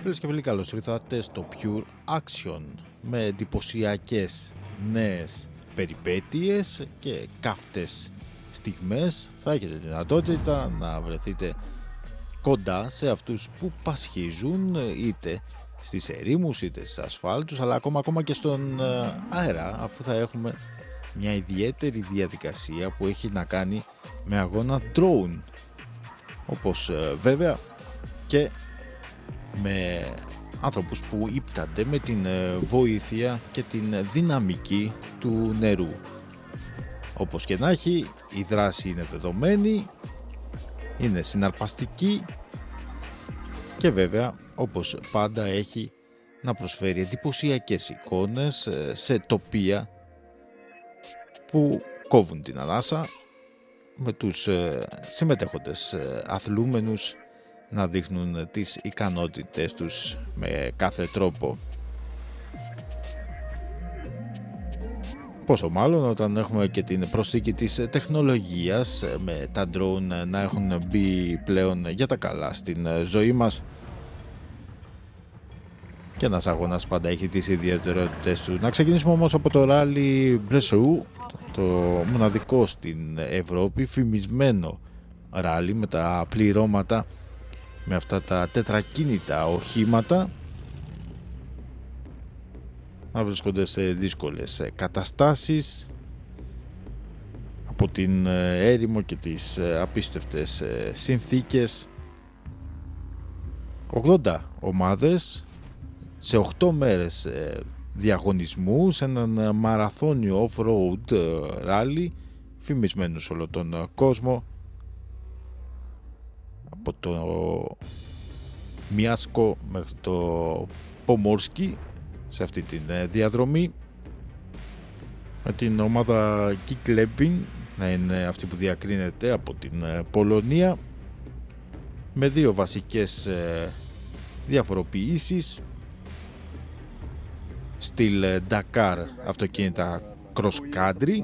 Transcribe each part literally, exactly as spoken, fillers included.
Φίλες και φίλοι, καλώς ήρθατε στο Pure Action με εντυπωσιακές νέες περιπέτειες και καυτές στιγμές. Θα έχετε δυνατότητα να βρεθείτε κοντά σε αυτούς που πασχίζουν είτε στις ερήμους είτε στις ασφάλτους, αλλά ακόμα, ακόμα και στον αέρα, αφού θα έχουμε μια ιδιαίτερη διαδικασία που έχει να κάνει με αγώνα drone, όπως βέβαια και με άνθρωπους που ύπτανται με την βοήθεια και την δυναμική του νερού. Όπως και να έχει, η δράση είναι δεδομένη, είναι συναρπαστική και βέβαια, όπως πάντα, έχει να προσφέρει εντυπωσιακές εικόνες σε τοπία που κόβουν την ανάσα, με τους συμμετέχοντες αθλούμενους να δείχνουν τις ικανότητες τους με κάθε τρόπο. Πόσο μάλλον όταν έχουμε και την προσθήκη της τεχνολογίας, με τα drone να έχουν μπει πλέον για τα καλά στην ζωή μας. Και ένας αγώνας πάντα έχει τις ιδιαιτερότητες του. Να ξεκινήσουμε όμως από το Rally Breslau, το μοναδικό στην Ευρώπη φημισμένο ράλι με τα πληρώματα, με αυτά τα τετρακίνητα οχήματα να βρίσκονται σε δύσκολες καταστάσεις από την έρημο και τις απίστευτες συνθήκες. ογδόντα ομάδες σε οκτώ μέρες διαγωνισμού σε έναν μαραθώνιο off-road rally φημισμένο σε όλο τον κόσμο, από το Μιάσκο μέχρι το Πομόρσκι, σε αυτή τη διαδρομή, με την ομάδα Kiklebin να είναι αυτή που διακρίνεται από την Πολωνία, με δύο βασικές διαφοροποιήσεις: στυλ Dakar αυτοκίνητα cross country.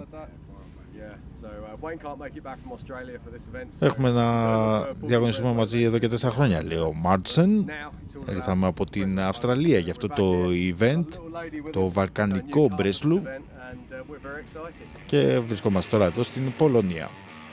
Έχουμε ένα διαγωνισμό μαζί εδώ και τέσσερα χρόνια, λέει ο Μάρτσεν. Ήρθαμε από την Αυστραλία για αυτό το event, το βαλκανικό Μπρέσλου, και βρισκόμαστε τώρα εδώ στην Πολωνία.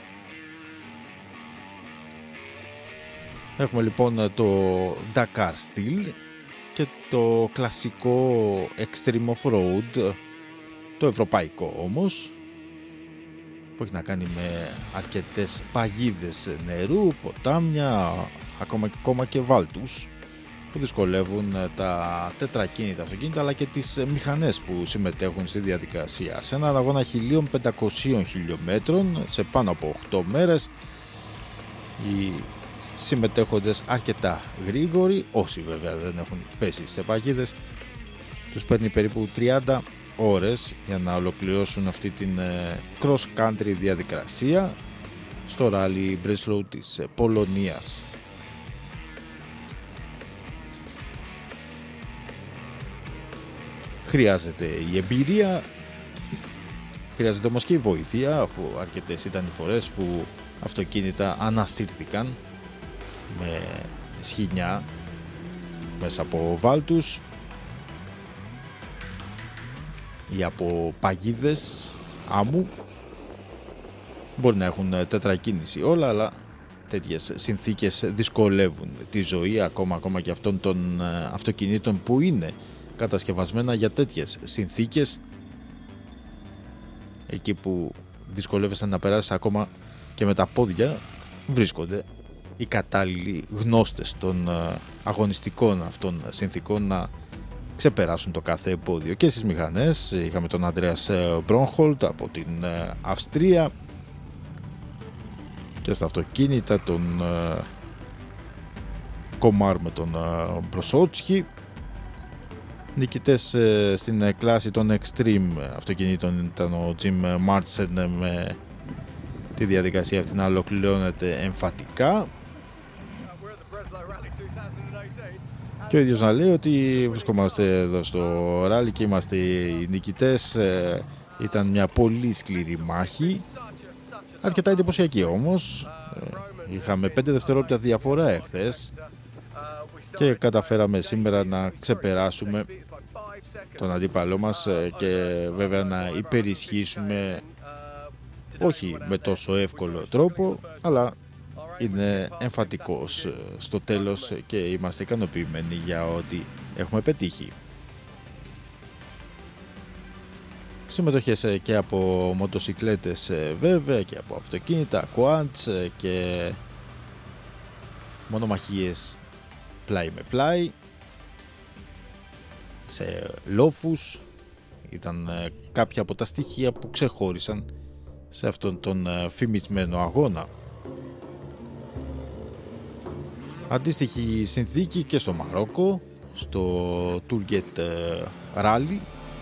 Έχουμε λοιπόν το Dakar Steel και το κλασικό Extreme Off-Road, το ευρωπαϊκό όμως, που έχει να κάνει με αρκετές παγίδες νερού, ποτάμια, ακόμα, ακόμα και βάλτους που δυσκολεύουν τα τετρακίνητα αυτοκίνητα αλλά και τις μηχανές που συμμετέχουν στη διαδικασία. Σε έναν αγώνα χίλια πεντακόσιων χιλιόμετρων σε πάνω από οκτώ μέρες, οι συμμετέχοντες αρκετά γρήγοροι, όσοι βέβαια δεν έχουν πέσει σε παγίδες, τους παίρνει περίπου τριάντα ώρες για να ολοκληρώσουν αυτή την cross country διαδικασία στο Rally Breslau της Πολωνίας. Χρειάζεται η εμπειρία, χρειάζεται όμως και η βοήθεια, αφού αρκετές ήταν οι φορές που αυτοκίνητα ανασύρθηκαν με σχοινιά μέσα από βάλτους ή από παγίδες άμμου. Μπορεί να έχουν τετρακίνηση όλα, αλλά τέτοιες συνθήκες δυσκολεύουν τη ζωή ακόμα, ακόμα και αυτών των αυτοκινήτων που είναι κατασκευασμένα για τέτοιες συνθήκες. Εκεί που δυσκολεύεσαι να περάσεις ακόμα και με τα πόδια, βρίσκονται οι κατάλληλοι γνώστες των αγωνιστικών αυτών συνθήκων να ξεπεράσουν το κάθε εμπόδιο. Και στις μηχανές είχαμε τον Αντρέας Μπρόνχολτ από την Αυστρία, και στα αυτοκίνητα τον Κομάρ με τον Μπροσότσκι. Νικητές στην κλάση των Extreme αυτοκινήτων ήταν ο Τζιμ Μάρτσεν, με τη διαδικασία αυτή να ολοκληρώνεται εμφατικά. Και ο ίδιος να λέει ότι βρισκόμαστε εδώ στο ράλι και είμαστε οι νικητές. Ήταν μια πολύ σκληρή μάχη, αρκετά εντυπωσιακή όμως. Είχαμε πέντε δευτερόλεπτα διαφορά εχθές και καταφέραμε σήμερα να ξεπεράσουμε τον αντίπαλό μας και βέβαια να υπερισχύσουμε, όχι με τόσο εύκολο τρόπο, αλλά είναι εμφατικός στο τέλος και είμαστε ικανοποιημένοι για ό,τι έχουμε πετύχει. Συμμετοχές και από μοτοσικλέτες βέβαια και από αυτοκίνητα, quads και μονομαχίες πλάι με πλάι σε λόφους. Ήταν κάποια από τα στοιχεία που ξεχώρισαν σε αυτόν τον φημισμένο αγώνα. Αντίστοιχη συνθήκη και στο Μαρόκο, στο Tourget Rally,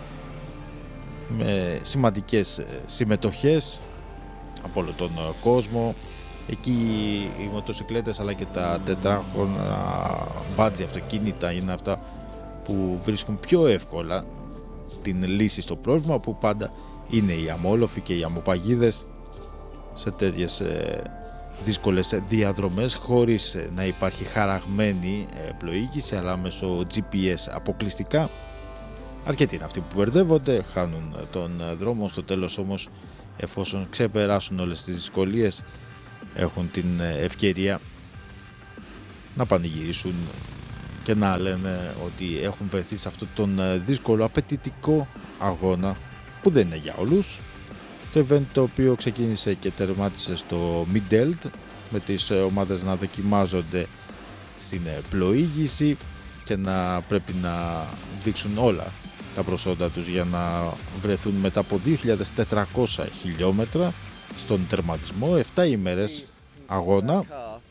με σημαντικές συμμετοχές από όλο τον κόσμο. Εκεί οι μοτοσικλέτες αλλά και τα τετράχρονα μπάτζι αυτοκίνητα είναι αυτά που βρίσκουν πιο εύκολα την λύση στο πρόβλημα, που πάντα είναι οι αμόλοφοι και οι αμμοπαγίδες σε τέτοιες δύσκολες διαδρομές, χωρίς να υπάρχει χαραγμένη πλοήγηση αλλά μέσω τζι πι ες αποκλειστικά. Αρκετοί είναι αυτοί που μπερδεύονται, χάνουν τον δρόμο. Στο τέλος όμως, εφόσον ξεπεράσουν όλες τις δυσκολίες, έχουν την ευκαιρία να πανηγυρίσουν και να λένε ότι έχουν βρεθεί σε αυτόν τον δύσκολο, απαιτητικό αγώνα που δεν είναι για όλους. Το event, το οποίο ξεκίνησε και τερμάτισε στο Midelt, με τις ομάδες να δοκιμάζονται στην πλοήγηση και να πρέπει να δείξουν όλα τα προσόντα τους για να βρεθούν μετά από δύο χιλιάδες τετρακόσια χιλιόμετρα στον τερματισμό, επτά ημέρες αγώνα.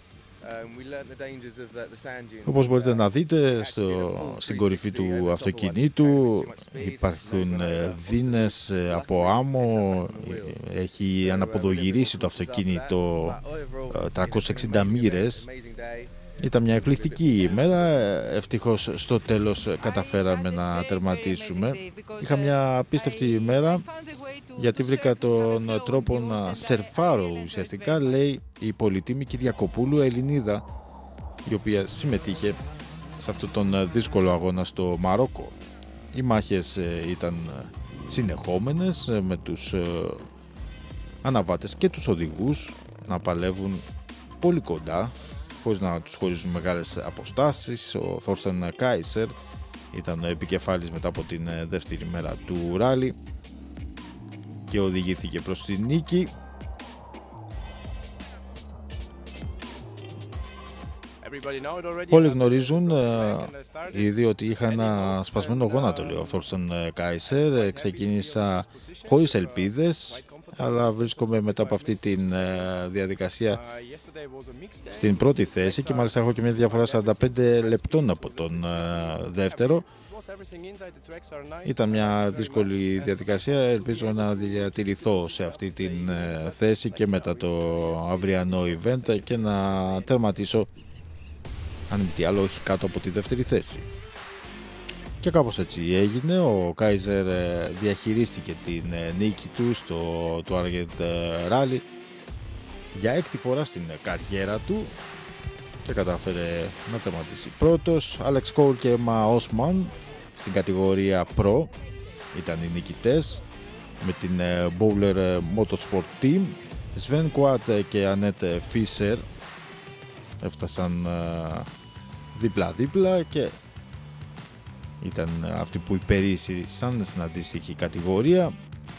Όπως μπορείτε να δείτε, στο, στην κορυφή του αυτοκινήτου υπάρχουν δίνες από άμμο, έχει αναποδογυρίσει το αυτοκίνητο τριακόσιες εξήντα μοίρες. Ήταν μια εκπληκτική ημέρα, ευτυχώς στο τέλος καταφέραμε να τερματίσουμε. Είχα μια απίστευτη ημέρα γιατί βρήκα τον τρόπο να σερφάρω ουσιαστικά, λέει η πολυτίμη Κυριακοπούλου, Ελληνίδα, η οποία συμμετείχε σε αυτόν τον δύσκολο αγώνα στο Μαρόκο. Οι μάχες ήταν συνεχόμενες με τους αναβάτες και τους οδηγούς να παλεύουν πολύ κοντά, χωρίς να τους χωρίζουν μεγάλες αποστάσεις. Ο Θόρστεν Κάισερ ήταν επικεφάλης μετά από την δεύτερη μέρα του ράλι και οδηγήθηκε προς την νίκη. Όλοι γνωρίζουν ήδη ότι είχα ένα σπασμένο γόνατο, λέει ο Θόρστεν Κάισερ. Ξεκίνησα χωρίς ελπίδες, αλλά βρίσκομαι μετά από αυτή τη διαδικασία στην πρώτη θέση και μάλιστα έχω και μια διαφορά σαράντα πέντε λεπτών από τον δεύτερο. Ήταν μια δύσκολη διαδικασία, ελπίζω να διατηρηθώ σε αυτή τη θέση και μετά το αυριανό event και να τερματίσω, αν μη τι άλλο, όχι κάτω από τη δεύτερη θέση. Και κάπως έτσι έγινε. Ο Κάιζερ διαχειρίστηκε την νίκη του στο Tourget Rally για έκτη φορά στην καριέρα του και κατάφερε να τερματίσει πρώτος. Άλεξ Κόλ και Emma Osman στην κατηγορία Pro ήταν οι νικητές με την Bowler Motorsport Team. Sven Quat και Annette Fischer έφτασαν δίπλα-δίπλα και ήταν αυτοί που υπερίσχυσαν στην αντίστοιχη κατηγορία.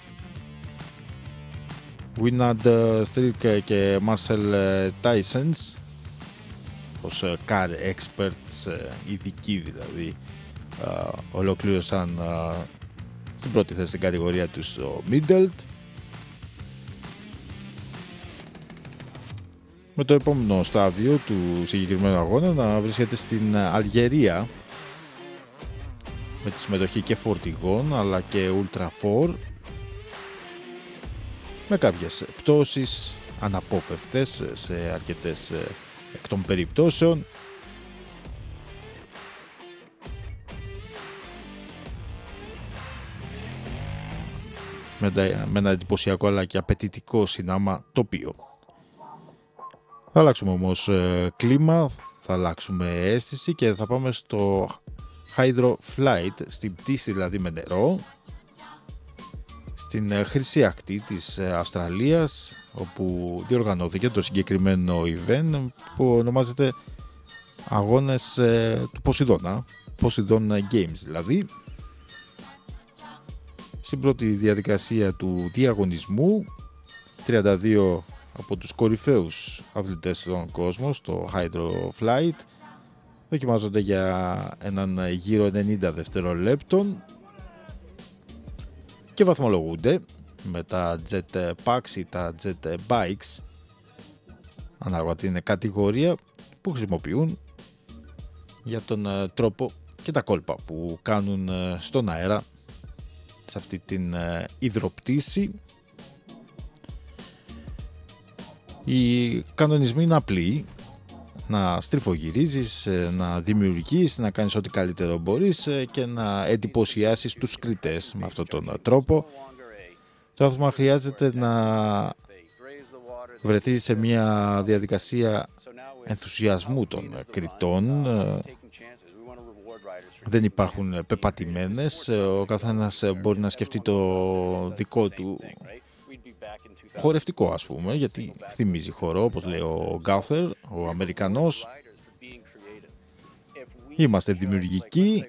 Winad Strik και Marcel Tysons ως car experts, ειδικοί δηλαδή, ολοκλήρωσαν στην πρώτη θέση στην κατηγορία τους στο Midelt. Με το επόμενο στάδιο του συγκεκριμένου αγώνα να βρίσκεται στην Αλγερία, με τη συμμετοχή και φορτηγών αλλά και Ultra φορ, με κάποιες πτώσεις αναπόφευκτες σε αρκετές εκ των περιπτώσεων. Με ένα εντυπωσιακό αλλά και απαιτητικό συνάμα τοπίο. Θα αλλάξουμε όμως κλίμα, θα αλλάξουμε αίσθηση και θα πάμε στο Hydro Flight, στην πτήση δηλαδή με νερό, στην χρυσή ακτή της Αυστραλίας, όπου διοργανώθηκε το συγκεκριμένο event που ονομάζεται Αγώνες του Ποσειδώνα, Poseidon Games δηλαδή. Στην πρώτη διαδικασία του διαγωνισμού, τριάντα δύο από τους κορυφαίους αθλητές στον κόσμο στο Hydro Flight δοκιμάζονται για έναν γύρο ενενήντα δευτερολέπτων και βαθμολογούνται με τα jet packs ή τα jet bikes, ανάλογα την κατηγορία που χρησιμοποιούν, για τον τρόπο και τα κόλπα που κάνουν στον αέρα σε αυτή την υδροπτήση. Οι κανονισμοί είναι απλοί: να στριφογυρίζεις, να δημιουργείς, να κάνεις ό,τι καλύτερο μπορείς και να εντυπωσιάσεις τους κριτές με αυτόν τον τρόπο. Το άθλημα χρειάζεται να βρεθεί σε μια διαδικασία ενθουσιασμού των κριτών. Δεν υπάρχουν πεπατημένες, ο καθένας μπορεί να σκεφτεί το δικό του χορευτικό, ας πούμε, γιατί θυμίζει χορό, όπως λέει ο Γκάουθερ, ο Αμερικανός. Είμαστε δημιουργικοί.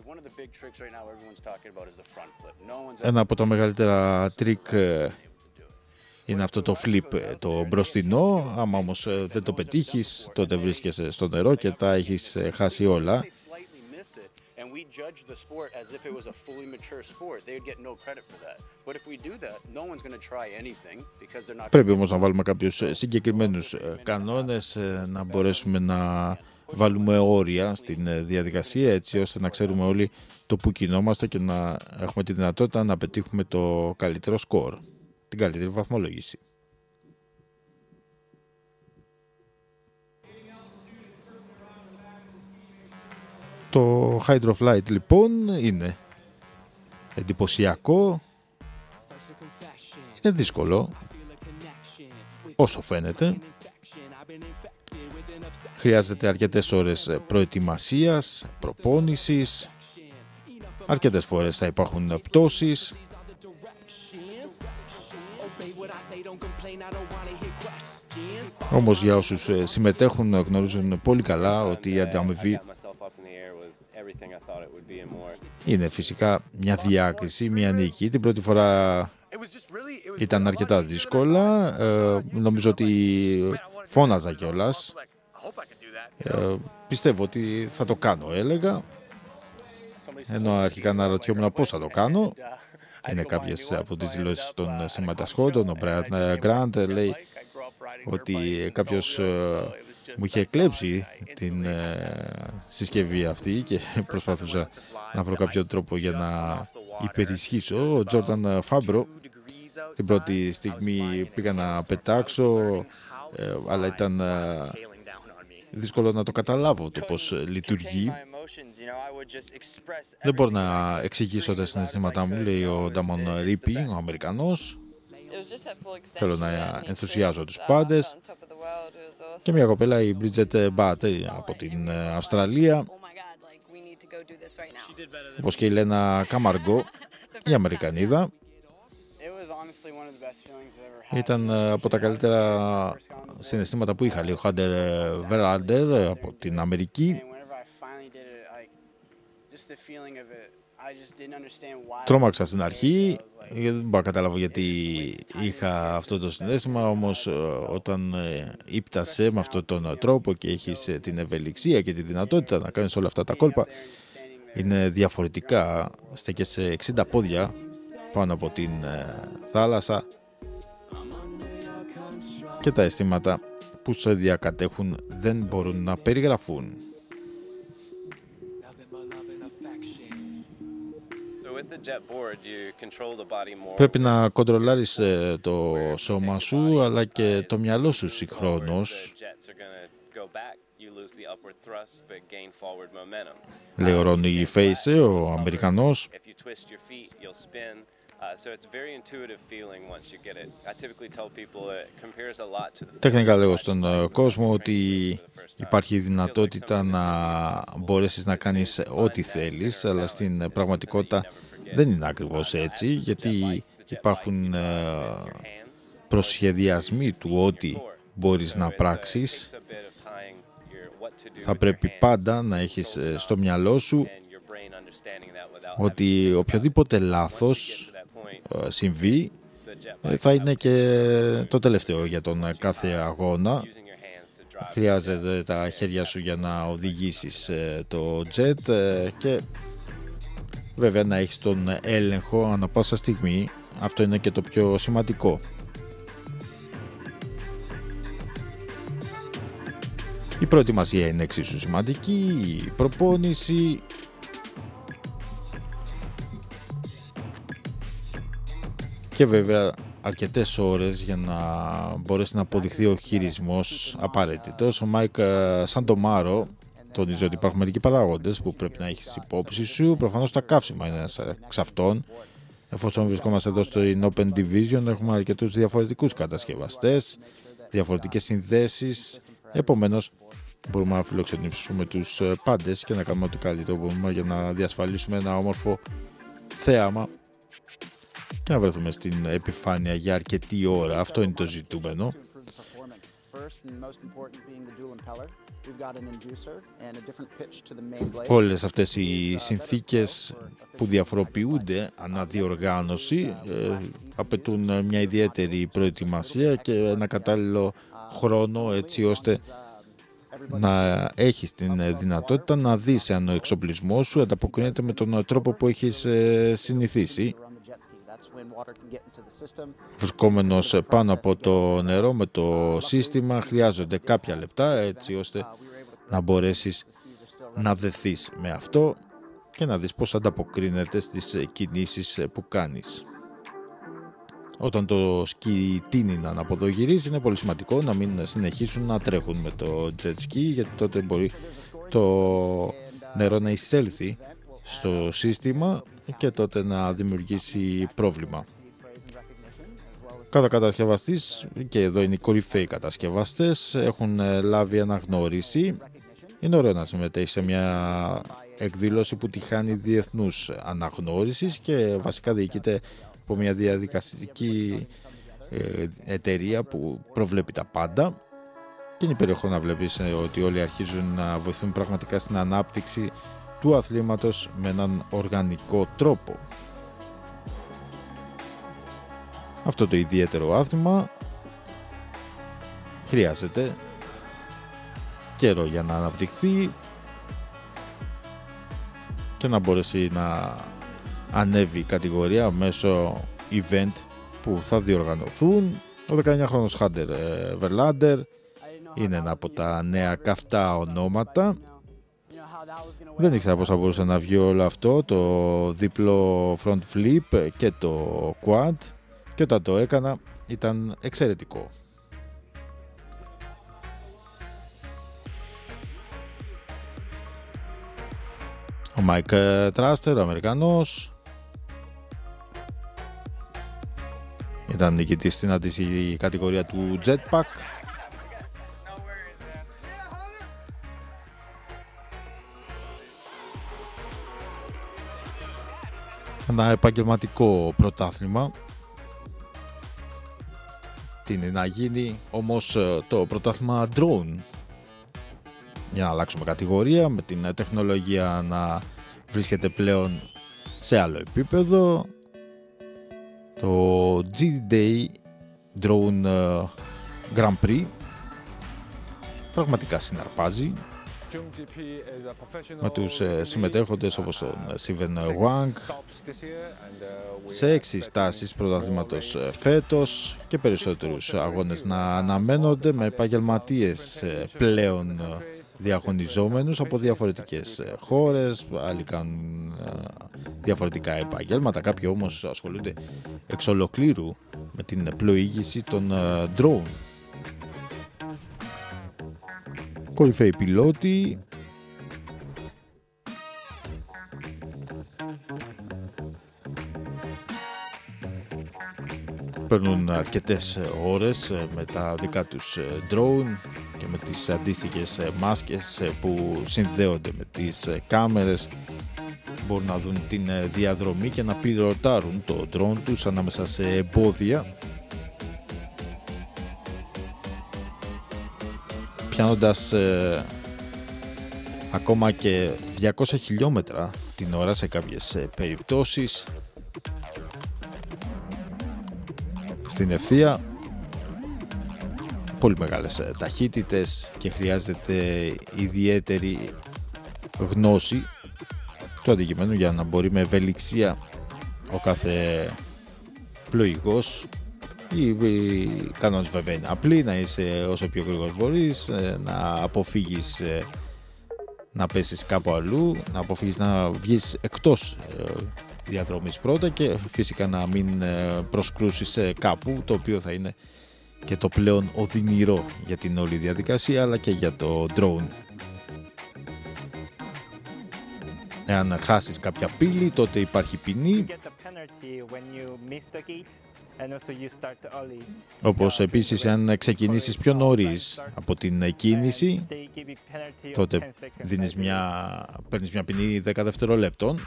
Ένα από τα μεγαλύτερα τρίκ είναι αυτό το flip, το μπροστινό. Άμα όμως δεν το πετύχεις, τότε βρίσκεσαι στο νερό και τα έχεις χάσει όλα. And we judge the sport as if it was a fully mature sport. They would get no credit for that. But if we do that, no one's going to try anything because they're not. Πρέπει όμως να βάλουμε κάποιους συγκεκριμένους κανόνες, να μπορέσουμε να βάλουμε όρια στην διαδικασία, έτσι ώστε να ξέρουμε όλοι το που κινόμαστε και να έχουμε τη δυνατότητα να πετύχουμε το καλύτερο σκορ, την καλύτερη βαθμολόγηση. Το Hydro Flight λοιπόν είναι εντυπωσιακό, είναι δύσκολο όσο φαίνεται, χρειάζεται αρκετές ώρες προετοιμασίας, προπόνησης, αρκετές φορές θα υπάρχουν πτώσεις. Όμως για όσους συμμετέχουν γνωρίζουν πολύ καλά ότι η ανταμοιβή είναι φυσικά μια διάκριση, μια νίκη. Την πρώτη φορά ήταν αρκετά δύσκολα, ε, νομίζω ότι φώναζα κιόλας, ε, πιστεύω ότι θα το κάνω, έλεγα, ενώ αρχικά να ρωτιόμουν πώς θα το κάνω. Είναι κάποιες από τις δηλώσεις των συμμετασχόντων. Ο Brian Grant λέει ότι κάποιος μου είχε κλέψει την συσκευή αυτή και προσπαθούσα να βρω κάποιο τρόπο για να υπερισχύσω. Ο Τζόρνταν Φάμπρο, την πρώτη στιγμή πήγα να πετάξω, αλλά ήταν δύσκολο να το καταλάβω το πώς λειτουργεί. Δεν μπορώ να εξηγήσω τα συναισθήματά μου, λέει ο Ντάμον Ρίπι, ο Αμερικανός. Θέλω να ενθουσιάζω τους πάντες. Και μια κοπέλα, η Bridget Bart από την Αυστραλία, όπως και η Λένα Καμαργκό, η Αμερικανίδα. Ήταν από τα καλύτερα συναισθήματα που είχα, λέει ο Χάντερ Βεράντερ από την Αμερική. Τρόμαξα στην αρχή, δεν μπορώ να καταλάβω γιατί είχα αυτό το συναίσθημα, όμως όταν ύπτασε με αυτόν τον τρόπο και έχεις την ευελιξία και τη δυνατότητα να κάνεις όλα αυτά τα κόλπα, είναι διαφορετικά. Στέκεσαι εξήντα πόδια πάνω από την θάλασσα και τα αισθήματα που σε διακατέχουν δεν μπορούν να περιγραφούν. Πρέπει να κοντρολάρεις το σώμα σου αλλά και το μυαλό σου συγχρόνως, λέει ο Ρόνι Φέισε, ο Αμερικανός. Τεχνικά λέγω στον κόσμο ότι υπάρχει δυνατότητα να μπορέσεις να κάνεις ό,τι θέλεις, αλλά στην πραγματικότητα δεν είναι ακριβώς έτσι, γιατί υπάρχουν προσχεδιασμοί του ό,τι μπορείς να πράξεις. Θα πρέπει πάντα να έχεις στο μυαλό σου ότι οποιοδήποτε λάθος συμβεί θα είναι και το τελευταίο για τον κάθε αγώνα. Χρειάζεται τα χέρια σου για να οδηγήσεις το jet και βέβαια να έχεις τον έλεγχο ανά πάσα στιγμή. Αυτό είναι και το πιο σημαντικό. Η προετοιμασία είναι εξίσου σημαντική, η προπόνηση. Και βέβαια αρκετές ώρες για να μπορέσει να αποδειχθεί ο χειρισμός απαραίτητος. Ο Μάικ Σαντομάρο τονίζει ότι υπάρχουν μερικοί παράγοντες που πρέπει να έχεις υπόψη σου. Προφανώς τα καύσιμα είναι ένας εξ αυτών. Εφόσον βρισκόμαστε εδώ στο Open Division, έχουμε αρκετούς διαφορετικούς κατασκευαστές, διαφορετικές συνδέσεις. Επομένως, μπορούμε να φιλοξενήσουμε τους πάντες και να κάνουμε ό,τι καλύτερο μπορούμε για να διασφαλίσουμε ένα όμορφο θέαμα και να βρεθούμε στην επιφάνεια για αρκετή ώρα. Αυτό είναι το ζητούμενο. Όλες αυτές οι συνθήκες που διαφοροποιούνται αναδιοργάνωση ε, απαιτούν μια ιδιαίτερη προετοιμασία και ένα κατάλληλο χρόνο, έτσι ώστε να έχεις την δυνατότητα να δεις αν ο εξοπλισμός σου ανταποκρίνεται με τον τρόπο που έχεις συνηθίσει. Βρισκόμενος πάνω από το νερό με το σύστημα χρειάζονται κάποια λεπτά, έτσι ώστε να μπορέσεις να δεθείς με αυτό και να δεις πώς ανταποκρίνεται στις κινήσεις που κάνεις. Όταν το σκι τίνει να αναποδογυρίζει, είναι πολύ σημαντικό να μην συνεχίσουν να τρέχουν με το jet ski, γιατί τότε μπορεί το νερό να εισέλθει στο σύστημα και τότε να δημιουργήσει πρόβλημα. Cada κατασκευαστής, και εδώ είναι οι κορυφαίοι κατασκευαστές, έχουν λάβει αναγνώριση. Είναι ωραίο να συμμετέχει σε μια εκδήλωση που τη χάνει διεθνούς αναγνώρισης και βασικά διοικείται από μια διαδικαστική εταιρεία που προβλέπει τα πάντα. Και είναι υπέροχο να βλέπεις ότι όλοι αρχίζουν να βοηθούν πραγματικά στην ανάπτυξη του αθλήματος με έναν οργανικό τρόπο. Αυτό το ιδιαίτερο άθλημα χρειάζεται καιρό για να αναπτυχθεί και να μπορέσει να ανέβει η κατηγορία μέσω event που θα διοργανωθούν. Ο δεκαεννιάχρονος Χάντερ Βερλάντερ είναι ένα από τα νέα καυτά ονόματα. Δεν ήξερα πώς θα μπορούσε να βγει όλο αυτό, το διπλό front flip και το quad, και όταν το έκανα ήταν εξαιρετικό. Ο Μάικ Τράστερ, ο Αμερικανός, ήταν νικητής στην αντίστοιχη κατηγορία του Jetpack. Ένα επαγγελματικό πρωτάθλημα. Τι είναι να γίνει όμως το πρωτάθλημα drone, για να αλλάξουμε κατηγορία, με την τεχνολογία να βρίσκεται πλέον σε άλλο επίπεδο. Το G-Day Drone Grand Prix πραγματικά συναρπάζει με τους συμμετέχοντες όπως τον Steven Wang σε έξι στάσεις πρωταθλήματος φέτος και περισσότερους αγώνες να αναμένονται, με επαγγελματίες πλέον διαγωνιζόμενους από διαφορετικές χώρες. Άλλοι κάνουν διαφορετικά επαγγέλματα, κάποιοι όμως ασχολούνται εξ ολοκλήρου με την πλοήγηση των drone. Κορυφαίοι πιλότοι, Παίρνουν αρκετές ώρες με τα δικά τους drone και με τις αντίστοιχες μάσκες που συνδέονται με τις κάμερες. Μπορούν να δουν την διαδρομή και να πιλωτάρουν το drone τους ανάμεσα σε εμπόδια, πιάνοντας ε, ακόμα και διακόσια χιλιόμετρα την ώρα σε κάποιες περιπτώσεις στην ευθεία. Πολύ μεγάλες ταχύτητες και χρειάζεται ιδιαίτερη γνώση του αντικειμένου για να μπορεί με ευελιξία ο κάθε πλοηγός, οι κανόνες βέβαια είναι απλοί, να είσαι όσο πιο γρήγορος μπορείς, να αποφύγεις να πέσεις κάπου αλλού, να αποφύγεις να βγεις εκτός διαδρομής πρώτα και φυσικά να μην προσκρούσεις κάπου, το οποίο θα είναι και το πλέον οδυνηρό για την όλη διαδικασία αλλά και για το drone. Εάν χάσεις κάποια πύλη, τότε υπάρχει ποινή. Όπως επίσης, αν ξεκινήσεις πιο νωρίς από την κίνηση, τότε δίνεις μια, παίρνεις μια ποινή δέκα δευτερολέπτων.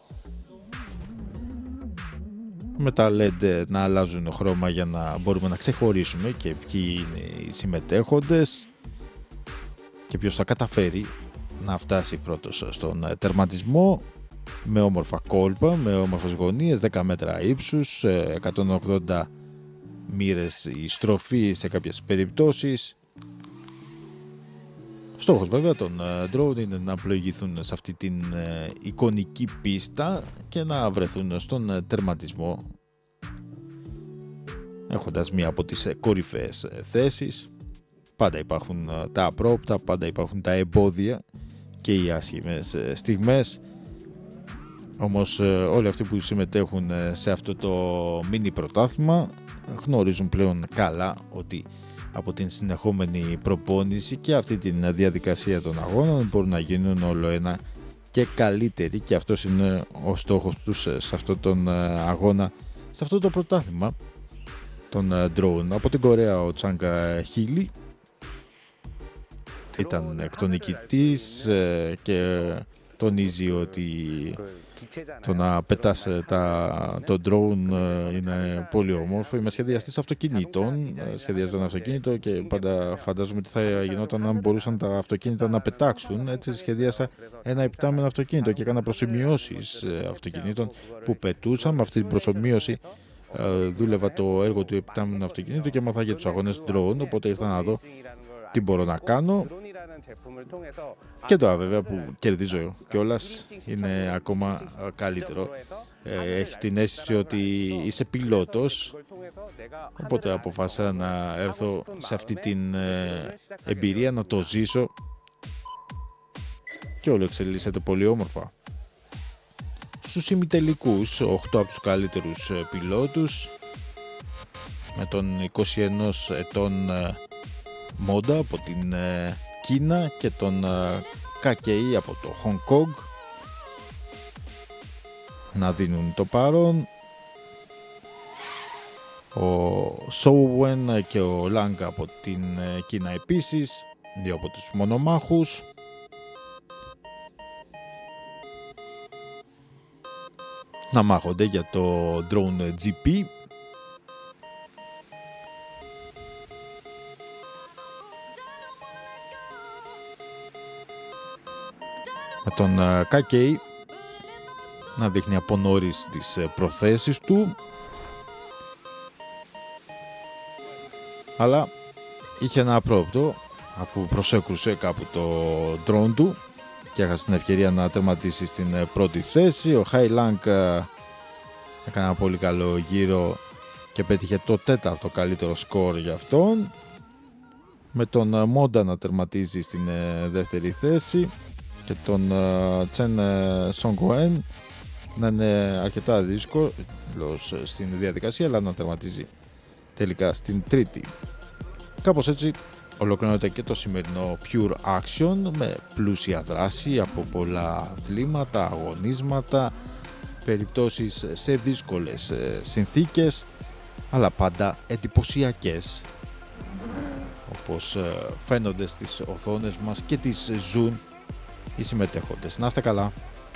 Μετά λέτε να αλλάζουν χρώμα για να μπορούμε να ξεχωρίσουμε και ποιοι είναι οι συμμετέχοντες και ποιος θα καταφέρει να φτάσει πρώτος στον τερματισμό με όμορφα κόλπα, με όμορφες γωνίες, δέκα μέτρα ύψους, εκατόν ογδόντα μοίρες η στροφή σε κάποιες περιπτώσεις. Στόχος βέβαια των drone είναι να πλοηγηθούν σε αυτή την εικονική πίστα και να βρεθούν στον τερματισμό έχοντας μία από τις κορυφαίες θέσεις. Πάντα υπάρχουν τα απρόπτα, πάντα υπάρχουν τα εμπόδια και οι άσχημες στιγμές. Όμως όλοι αυτοί που συμμετέχουν σε αυτό το μίνι πρωτάθλημα γνωρίζουν πλέον καλά ότι από την συνεχόμενη προπόνηση και αυτή τη διαδικασία των αγώνων μπορούν να γίνουν όλο ένα και καλύτεροι, και αυτός είναι ο στόχος τους σε αυτόν τον αγώνα, σε αυτό το πρωτάθλημα των drone. Από την Κορέα ο Τσάνγκ Χίλι ήταν εκ των νικητής και τονίζει ότι το να πετάς τα, το drone είναι πολύ όμορφο. Είμαι σχεδιαστής αυτοκινήτων, σχεδιάζω ένα αυτοκίνητο και πάντα φαντάζομαι τι θα γινόταν αν μπορούσαν τα αυτοκίνητα να πετάξουν. Έτσι σχεδίασα ένα επτάμενο αυτοκίνητο και έκανα προσημειώσεις αυτοκινήτων που πετούσαν. Με αυτή την προσημείωση δούλευα το έργο του επτάμενου αυτοκινήτου και μάθα για τους αγώνες drone, οπότε ήρθα να δω τι μπορώ να κάνω. Και τώρα βέβαια που κερδίζω κιόλας είναι ακόμα καλύτερο. Έχεις την αίσθηση ότι είσαι πιλότος, οπότε αποφάσισα να έρθω σε αυτή την εμπειρία, να το ζήσω και όλο εξελίσσεται πολύ όμορφα. Στους ημιτελικούς, οκτώ από τους καλύτερους πιλότους, με τον είκοσι ενός ετών Μόντα από την Κίνα και τον Κακεϊ από το Hong Kong να δίνουν το παρόν. Ο Σόουεν και ο Λάγκα από την Κίνα επίσης, δύο από τους μονομάχους. Να μάχονται για το Drone τζι πι. Με τον Κακεϊ να δείχνει από νωρίς τις προθέσεις του, αλλά είχε ένα απρόπτο αφού προσέκρουσε κάπου το drone του και έχασε την ευκαιρία να τερματίσει στην πρώτη θέση. Ο Χάι Λάνγκ έκανε ένα πολύ καλό γύρο και πέτυχε το τέταρτο καλύτερο σκορ για αυτόν, με τον Μόντα να τερματίζει στην δεύτερη θέση και τον Τσεν Σονγκουέν να είναι αρκετά δύσκολος στην διαδικασία, αλλά να τερματίζει τελικά στην τρίτη. Κάπως έτσι ολοκληρώνεται και το σημερινό Pure Action με πλούσια δράση από πολλά αθλήματα, αγωνίσματα, περιπτώσεις σε δύσκολες συνθήκες αλλά πάντα εντυπωσιακές, όπως φαίνονται στις οθόνες μας και τις ζουν οι συμμετέχοντες. Να είστε καλά.